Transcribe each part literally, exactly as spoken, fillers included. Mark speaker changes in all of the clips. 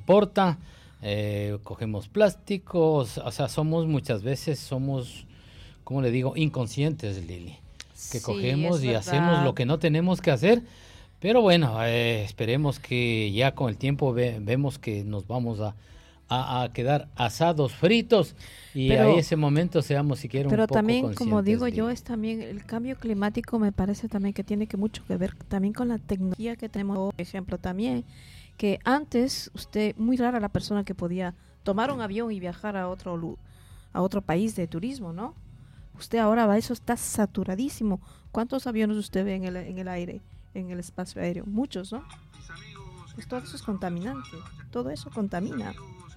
Speaker 1: importa, eh, cogemos plásticos, o sea, somos muchas veces, somos, ¿cómo le digo?, inconscientes, Lili, que
Speaker 2: Sí,
Speaker 1: cogemos
Speaker 2: es
Speaker 1: y
Speaker 2: verdad.
Speaker 1: hacemos lo que no tenemos que hacer, pero bueno, eh, esperemos que ya con el tiempo ve, vemos que nos vamos a, a, a quedar asados, fritos, y a
Speaker 2: Pero,
Speaker 1: ese momento seamos siquiera un
Speaker 2: pero
Speaker 1: poco
Speaker 2: también,
Speaker 1: conscientes.
Speaker 2: como digo yo,
Speaker 1: Lili.
Speaker 2: es también el cambio climático, me parece también que tiene que mucho que ver también con la tecnología que tenemos. Por ejemplo, también que antes usted, muy rara la persona que podía tomar un avión y viajar a otro lu- a otro país de turismo, ¿no? Usted ahora va, eso está saturadísimo. ¿Cuántos aviones usted ve en el, en el aire, en el espacio aéreo? Muchos, ¿no? Pues todo eso es contaminante, todo eso contamina.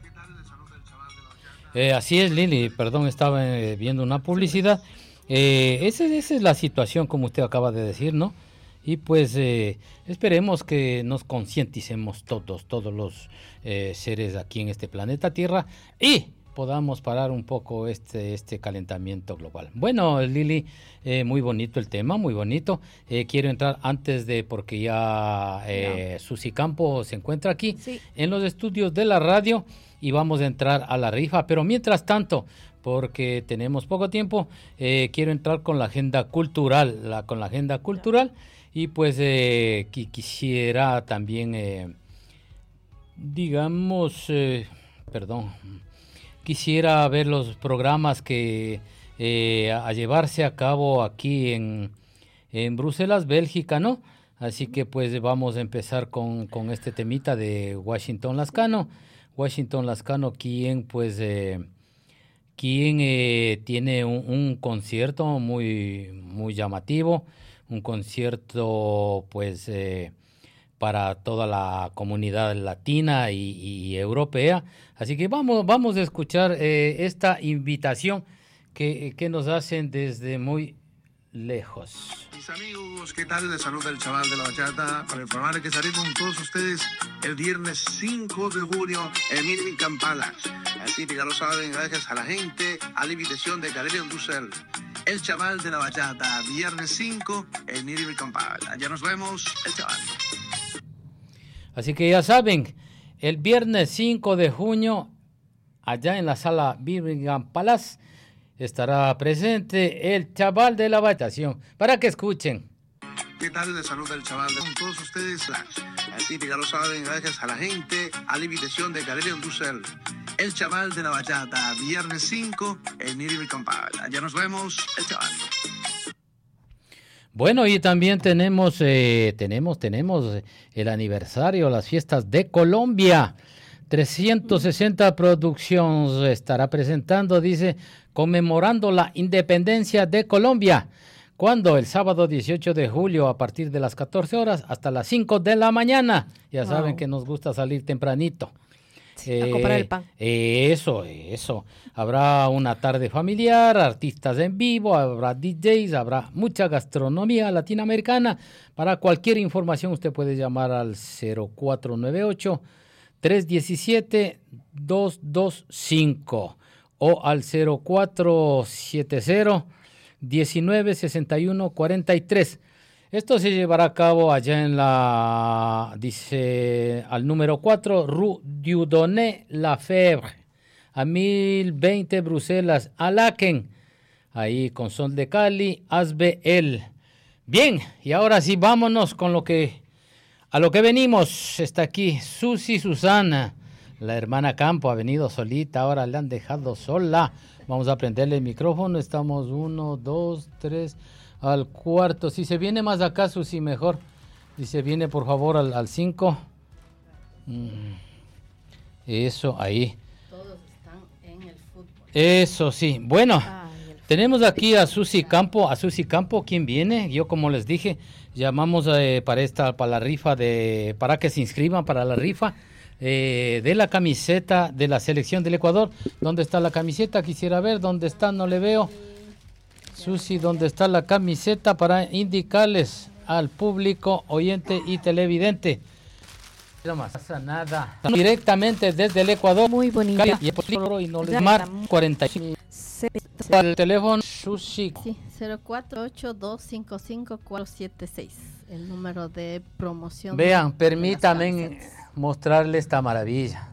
Speaker 1: Eh, así es, Lili, perdón, estaba eh, viendo una publicidad. Eh, esa, esa es la situación, como usted acaba de decir, ¿no? Y pues eh, esperemos que nos concienticemos todos, todos los eh, seres aquí en este planeta Tierra, y podamos parar un poco este, este calentamiento global. Bueno, Lili, eh, muy bonito el tema, muy bonito. Eh, quiero entrar antes de, porque ya eh, Susi Campo se encuentra aquí
Speaker 2: Sí.
Speaker 1: en los estudios de la radio, y vamos a entrar a la rifa, pero mientras tanto, porque tenemos poco tiempo, eh, quiero entrar con la agenda cultural, la, con la agenda cultural, y pues eh, qui- quisiera también, eh, digamos, eh, perdón, quisiera ver los programas que eh, a, a llevarse a cabo aquí en, en Bruselas, Bélgica, ¿no? Así que pues vamos a empezar con, con este temita de Washington Lascano. Washington Lascano, quien pues eh, quien eh, tiene un, un concierto muy muy llamativo, un concierto pues eh, para toda la comunidad latina y, y europea. Así que vamos vamos a escuchar eh, esta invitación que, que nos hacen desde muy lejos.
Speaker 3: Mis amigos, ¿qué tal? Les saluda el chaval de la bachata para informarles que estaré con todos ustedes el viernes cinco de junio en Mirvin Kampala. Así que ya lo saben, gracias a la gente, a la invitación de Galería Dussel. El chaval de la bachata, viernes cinco en Mirvin Kampala. Ya nos vemos, el chaval.
Speaker 1: Así que ya saben, el viernes cinco de junio, allá en la sala Birmingham Palace, estará presente el chaval de la bachatación, para que escuchen.
Speaker 3: ¿Qué tal? Les saluda el chaval de con todos ustedes. Así que ya lo saben, gracias a la gente, a la invitación de Galería Dussel. El chaval de la bachata, viernes cinco en Mirvin Kampala. Ya nos vemos, el chaval.
Speaker 1: Bueno, y también tenemos, eh, tenemos, tenemos el aniversario, las fiestas de Colombia. trescientos sesenta Productions estará presentando, dice, conmemorando la independencia de Colombia. ¿Cuándo? El sábado dieciocho de julio, a partir de las catorce horas hasta las cinco de la mañana. Ya
Speaker 2: Wow.
Speaker 1: saben que nos gusta salir tempranito.
Speaker 2: Sí, a comprar el pan.
Speaker 1: Eh, eso, eso. Habrá una tarde familiar, artistas en vivo, habrá D Js, habrá mucha gastronomía latinoamericana. Para cualquier información usted puede llamar al cero cuatro nueve ocho, tres uno siete, dos dos cinco o al cero cuatro siete cero, diecinueve sesenta y uno cuarenta y tres. Esto se llevará a cabo allá en la, dice, al número cuatro, Rue Dieudonné Lafebvre, a mil veinte Bruselas, a Laken, ahí con Son de Cali, Asbel. Bien, y ahora sí, vámonos con lo que, a lo que venimos. Está aquí Susi Susana, la hermana Campo, ha venido solita, ahora le han dejado sola. Vamos a prenderle el micrófono, estamos uno, dos, tres... al cuarto. Si se viene más acá, Susi, mejor. Si se viene, por favor, al cinco. Eso, ahí.
Speaker 4: Todos están en el fútbol.
Speaker 1: Eso, sí. Bueno,
Speaker 2: Ay, el
Speaker 1: tenemos aquí a Susi Campo. A Susi Campo, ¿quién viene? Yo, como les dije, llamamos eh, para esta, para la rifa, de, para que se inscriban para la rifa eh, de la camiseta de la selección del Ecuador. ¿Dónde está la camiseta? Quisiera ver. ¿Dónde está? No le veo. Susi, ¿dónde está la camiseta para indicarles al público oyente y televidente? No más pasa nada. Directamente desde el Ecuador.
Speaker 2: Muy bonita.
Speaker 1: Y no les mar cuarenta y cinco. Al teléfono Susi.
Speaker 4: Sí, cero cuatro ocho, dos cinco cinco, cuatro siete seis. El número de promoción.
Speaker 1: Vean,
Speaker 4: de
Speaker 1: permítanme
Speaker 4: las camisetas.
Speaker 1: mostrarles esta maravilla.